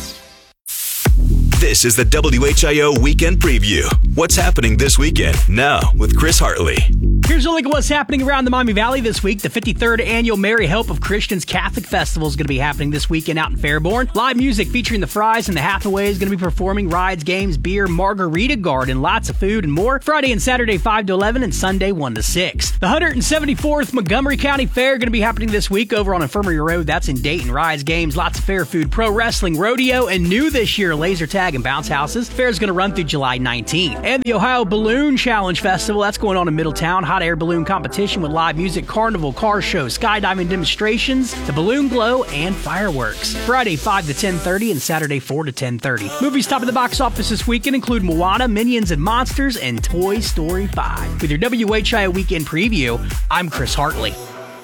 This is the WHIO Weekend Preview. What's happening this weekend? Now with Chris Hartley. Here's a look at what's happening around the Miami Valley this week. The 53rd Annual Merry Hope of Christians Catholic Festival is going to be happening this weekend out in Fairborn. Live music featuring the Fries and the Hathaway is going to be performing. Rides, games, beer, margarita garden, lots of food and more. Friday and Saturday 5 to 11 and Sunday 1 to 6. The 174th Montgomery County Fair going to be happening this week over on Infirmary Road. That's in Dayton. Rides, games, lots of fair food, pro wrestling, rodeo, and new this year, laser tag and bounce houses. The fair is going to run through July 19th. And the Ohio Balloon Challenge Festival, that's going on in Middletown. Hot air balloon competition with live music, carnival, car show, skydiving demonstrations, the balloon glow, and fireworks. Friday 5 to 10:30 and Saturday 4 to 10:30. Movies top of the box office this weekend include Moana, Minions and Monsters, and Toy Story 5. With your WHIO Weekend Preview, I'm Chris Hartley.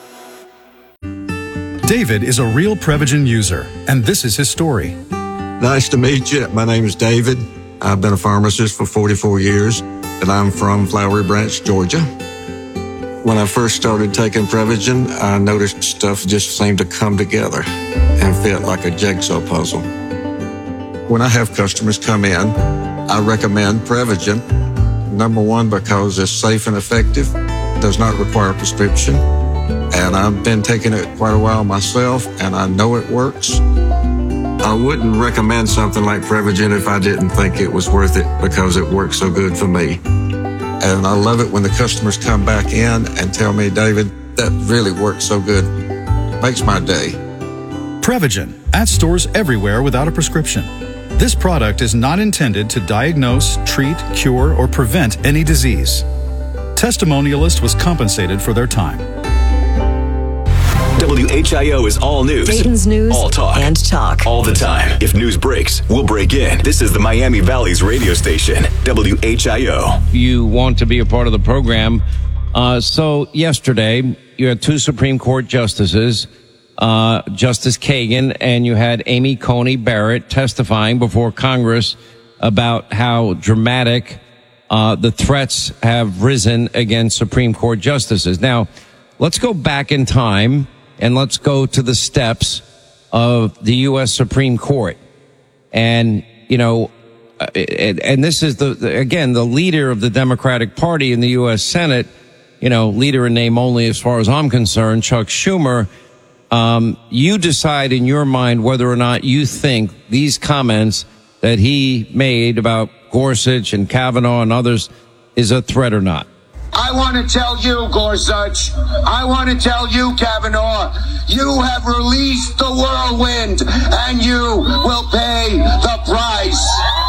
David is a real Prevagen user, and this is his story. Nice to meet you. My name is David. I've been a pharmacist for 44 years, and I'm from Flowery Branch, Georgia. When I first started taking Prevagen, I noticed stuff just seemed to come together and fit like a jigsaw puzzle. When I have customers come in, I recommend Prevagen. Number one, because it's safe and effective, does not require a prescription, and I've been taking it quite a while myself, and I know it works. I wouldn't recommend something like Prevagen if I didn't think it was worth it because it works so good for me. And I love it when the customers come back in and tell me, David, that really works so good. It makes my day. Prevagen, at stores everywhere without a prescription. This product is not intended to diagnose, treat, cure, or prevent any disease. Testimonialist was compensated for their time. WHIO is all news. Dayton's news all talk. And talk. All the time. If news breaks, we'll break in. This is the Miami Valley's radio station, WHIO. You want to be a part of the program. So yesterday, you had two Supreme Court justices, Justice Kagan, and you had Amy Coney Barrett testifying before Congress about how dramatic the threats have risen against Supreme Court justices. Now, let's go back in time. And let's go to the steps of the U.S. Supreme Court. And, you know, and this is again, the leader of the Democratic Party in the U.S. Senate, you know, leader in name only as far as I'm concerned, Chuck Schumer. You decide in your mind whether or not you think these comments that he made about Gorsuch and Kavanaugh and others is a threat or not. I want to tell you, Gorsuch, I want to tell you, Kavanaugh, you have released the whirlwind, and you will pay the price.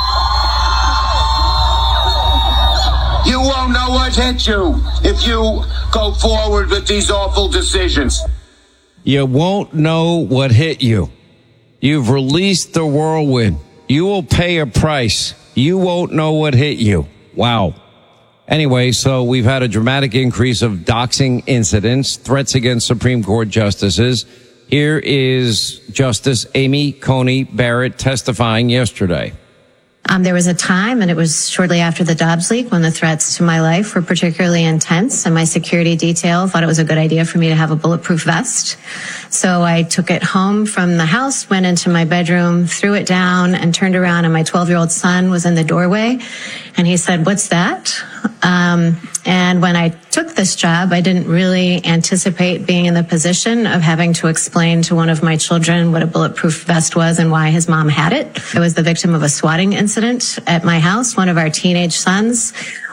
You won't know what hit you if you go forward with these awful decisions. You won't know what hit you. You've released the whirlwind. You will pay a price. You won't know what hit you. Wow. Anyway, so we've had a dramatic increase of doxing incidents, threats against Supreme Court justices. Here is Justice Amy Coney Barrett testifying yesterday. There was a time, and it was shortly after the Dobbs leak, when the threats to my life were particularly intense, and my security detail thought it was a good idea for me to have a bulletproof vest. So I took it home from the house, went into my bedroom, threw it down, and turned around, and my 12-year-old son was in the doorway, and he said, "What's that?" And when I took this job, I didn't really anticipate being in the position of having to explain to one of my children what a bulletproof vest was and why his mom had it. I was the victim of a swatting incident at my house. One of our teenage sons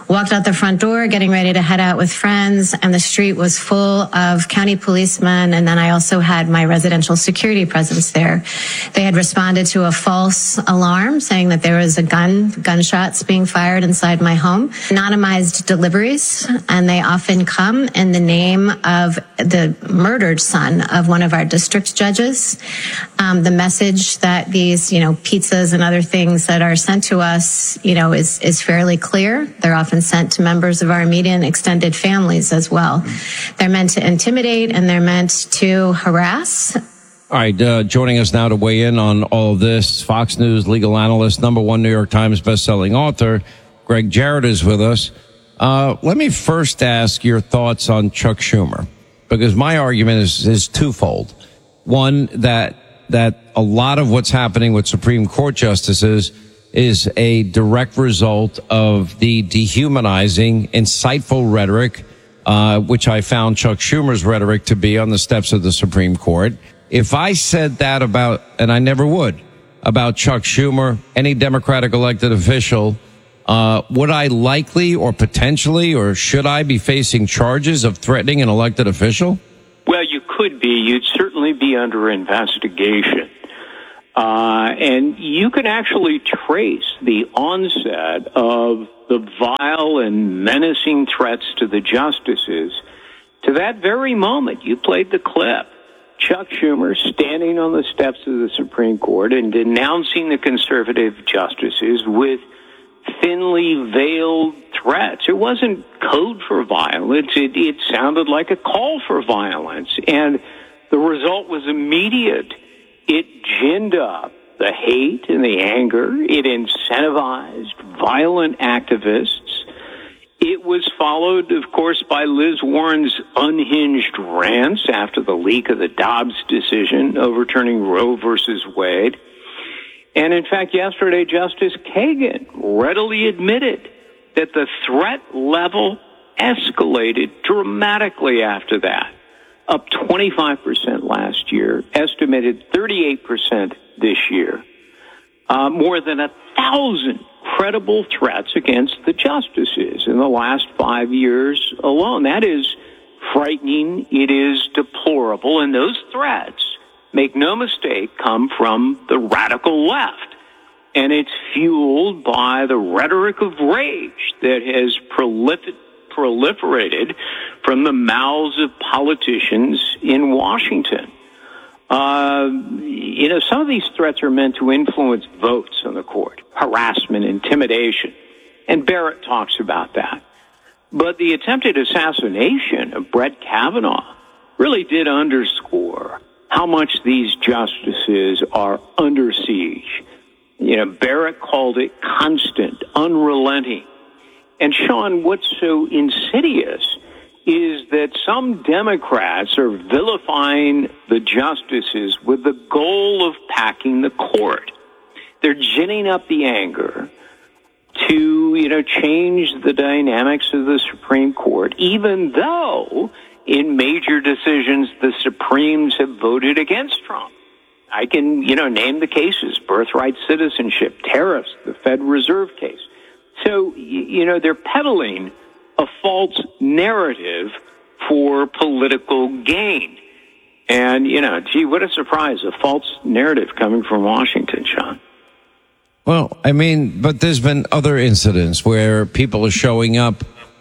walked out the front door, getting ready to head out with friends, and the street was full of county policemen. And then I also had my residential security presence there. They had responded to a false alarm saying that there was gunshots being fired inside my home. Anonymized deliveries, and they often come in the name of the murdered son of one of our district judges. The message that these, pizzas and other things that are sent to us, is fairly clear. They're often sent to members of our immediate and extended families as well. They're meant to intimidate and they're meant to harass. All right, joining us now to weigh in on all of this, Fox News legal analyst, #1 New York Times bestselling author, Greg Jarrett is with us. Let me first ask your thoughts on Chuck Schumer, because my argument is twofold. One, that a lot of what's happening with Supreme Court justices is a direct result of the dehumanizing, insightful rhetoric, which I found Chuck Schumer's rhetoric to be on the steps of the Supreme Court. If I said that about, and I never would, about Chuck Schumer, any Democratic elected official, would I likely or potentially or should I be facing charges of threatening an elected official? Well, you could be. You'd certainly be under investigation. And you can actually trace the onset of the vile and menacing threats to the justices to that very moment. You played the clip. Chuck Schumer standing on the steps of the Supreme Court and denouncing the conservative justices with thinly veiled threats. It wasn't code for violence. It sounded like a call for violence. And the result was immediate. It ginned up the hate and the anger. It incentivized violent activists. It was followed, of course, by Liz Warren's unhinged rants after the leak of the Dobbs decision overturning Roe versus Wade. And in fact, yesterday, Justice Kagan readily admitted that the threat level escalated dramatically after that, up 25% last year, estimated 38% this year. More than 1,000 credible threats against the justices in the last 5 years alone. That is frightening. It is deplorable. And those threats, make no mistake, come from the radical left. And it's fueled by the rhetoric of rage that has proliferated from the mouths of politicians in Washington. Some of these threats are meant to influence votes on the court, harassment, intimidation, and Barrett talks about that. But the attempted assassination of Brett Kavanaugh really did underscore how much these justices are under siege. Barrett called it constant, unrelenting. And Sean, what's so insidious is that some Democrats are vilifying the justices with the goal of packing the court. They're ginning up the anger to, change the dynamics of the Supreme Court, even though in major decisions the Supremes have voted against Trump. I can, name the cases: birthright citizenship, tariffs, the Fed Reserve case. So, they're peddling a false narrative for political gain. And, what a surprise, a false narrative coming from Washington, Sean. Well, but there's been other incidents where people are showing up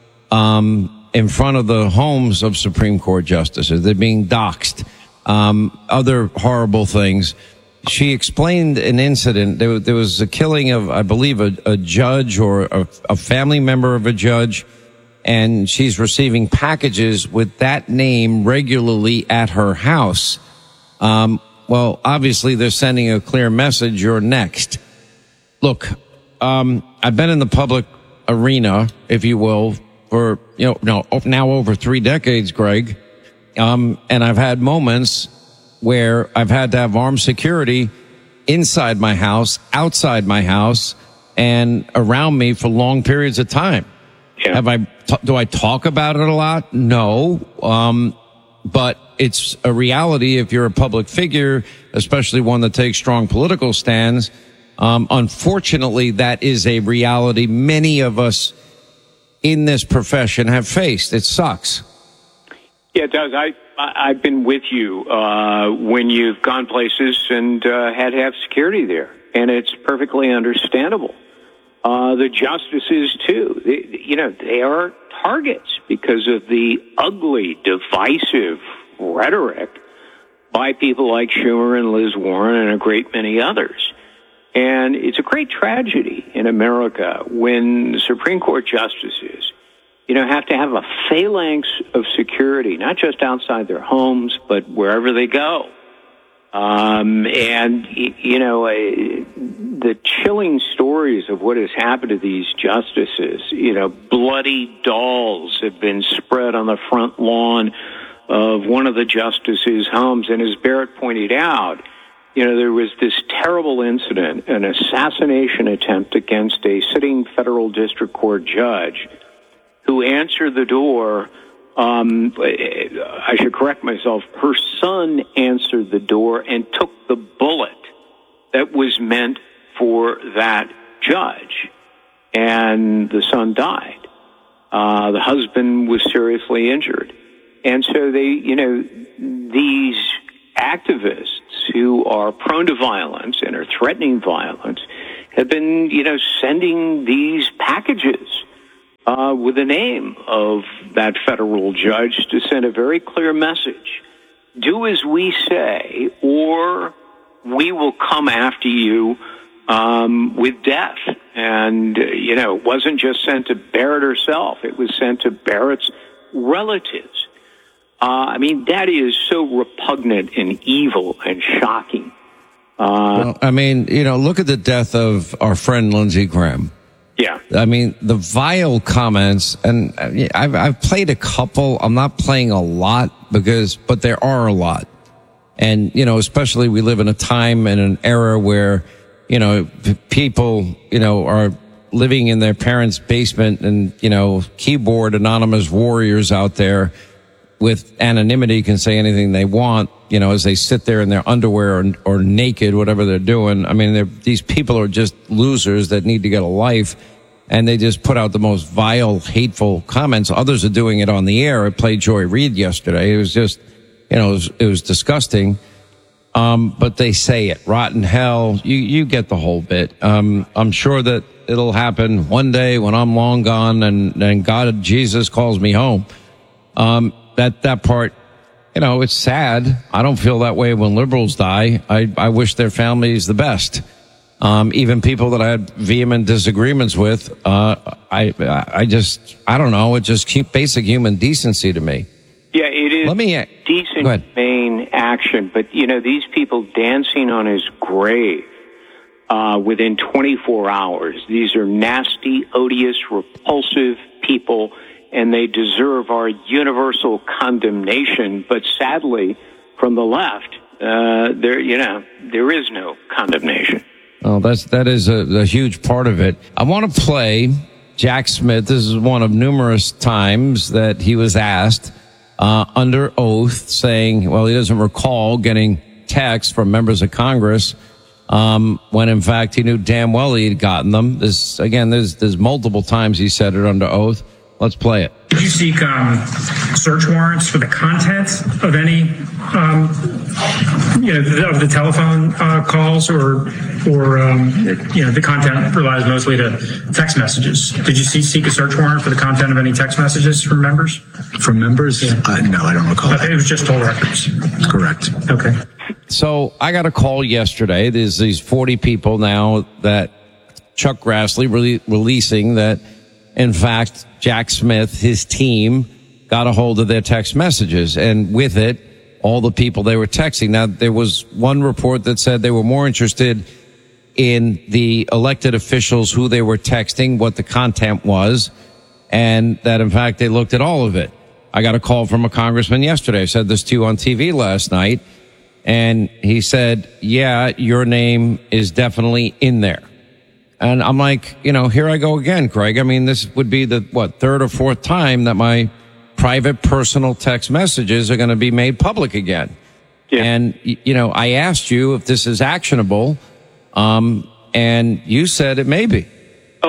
in front of the homes of Supreme Court justices. They're being doxxed. Other horrible things. She explained an incident. There was a killing of, I believe, a judge or a family member of a judge, and she's receiving packages with that name regularly at her house. Well, obviously, they're sending a clear message: you're next. Look, I've been in the public arena, if you will, for now over 3 decades, Greg, and I've had moments where I've had to have armed security inside my house, outside my house, and around me for long periods of time. Yeah. Do I talk about it a lot? No. But it's a reality if you're a public figure, especially one that takes strong political stands. Unfortunately, that is a reality many of us in this profession have faced. It sucks. Yeah, it does. I've been with you when you've gone places and had to have security there, and it's perfectly understandable. The justices, too, they are targets because of the ugly, divisive rhetoric by people like Schumer and Liz Warren and a great many others. And it's a great tragedy in America when the Supreme Court justices, have to have a phalanx of security, not just outside their homes, but wherever they go. The chilling stories of what has happened to these justices, bloody dolls have been spread on the front lawn of one of the justices' homes. And as Barrett pointed out, there was this terrible incident, an assassination attempt against a sitting federal district court judge who answered the door. I should correct myself. Her son answered the door and took the bullet that was meant for that judge. And the son died. The husband was seriously injured. And so these activists who are prone to violence and are threatening violence have been, sending these packages with the name of that federal judge to send a very clear message. Do as we say, or we will come after you with death. And, it wasn't just sent to Barrett herself. It was sent to Barrett's relatives. That is so repugnant and evil and shocking. Look at the death of our friend Lindsey Graham. Yeah. The vile comments, and I've played a couple. I'm not playing a lot but there are a lot. And, especially we live in a time and an era where, people, are living in their parents' basement and, keyboard anonymous warriors out there with anonymity can say anything they want, as they sit there in their underwear or naked, whatever they're doing. These people are just losers that need to get a life, and they just put out the most vile, hateful comments. Others are doing it on the air. I played Joy Reid yesterday. It was just, it was disgusting. But they say it. Rotten hell. You get the whole bit. I'm sure that it'll happen one day when I'm long gone and God, Jesus calls me home. That part, it's sad. I don't feel that way when liberals die. I wish their families the best. Even people that I had vehement disagreements with, I don't know. It just keeps basic human decency to me. Yeah, it is decent, humane action. But, these people dancing on his grave within 24 hours, these are nasty, odious, repulsive people, and they deserve our universal condemnation. But sadly, from the left, there is no condemnation. Oh, that is a huge part of it. I want to play Jack Smith. This is one of numerous times that he was asked under oath, saying, well, he doesn't recall getting texts from members of Congress when in fact he knew damn well he had gotten them. There's multiple times he said it under oath. Let's play it. Did you seek search warrants for the content of any, of the telephone calls, or the content relies mostly to text messages? Did you seek a search warrant for the content of any text messages from members? From members? Yeah. No, I don't recall. It was just toll records. Correct. Okay. So I got a call yesterday. There's these 40 people now that Chuck Grassley releasing that, in fact, Jack Smith, his team, got a hold of their text messages, and with it, all the people they were texting. Now, there was one report that said they were more interested in the elected officials, who they were texting, what the content was, and that, in fact, they looked at all of it. I got a call from a congressman yesterday. I said this to you on TV last night, and he said, yeah, your name is definitely in there. And I'm like, here I go again, Craig. This would be the, third or fourth time that my private personal text messages are going to be made public again. Yeah. And, I asked you if this is actionable, and you said it may be. Oh,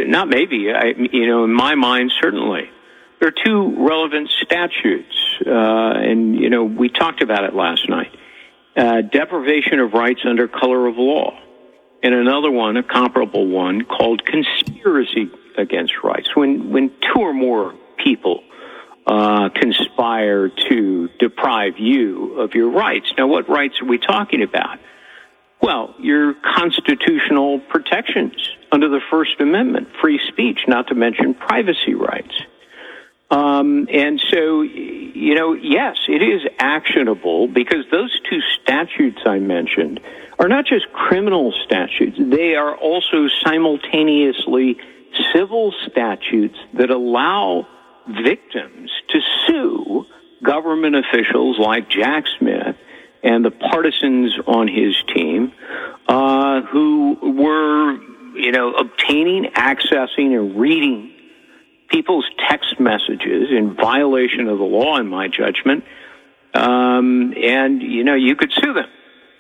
not maybe, in my mind, certainly. There are two relevant statutes, and, we talked about it last night. Deprivation of rights under color of law. And another one, a comparable one, called conspiracy against rights. When two or more people conspire to deprive you of your rights. Now, what rights are we talking about? Well, your constitutional protections under the First Amendment, free speech, not to mention privacy rights. And so, yes, it is actionable because those two statutes I mentioned are not just criminal statutes. They are also simultaneously civil statutes that allow victims to sue government officials like Jack Smith and the partisans on his team, who were, obtaining, accessing, and reading people's text messages in violation of the law, in my judgment. And, you could sue them.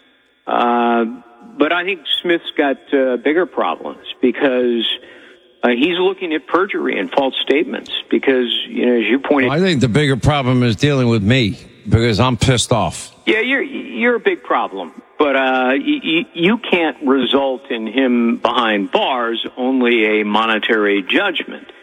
But I think Smith's got bigger problems because he's looking at perjury and false statements because, as you pointed out. I think the bigger problem is dealing with me because I'm pissed off. Yeah, you're a big problem. But you can't result in him behind bars, only a monetary judgment.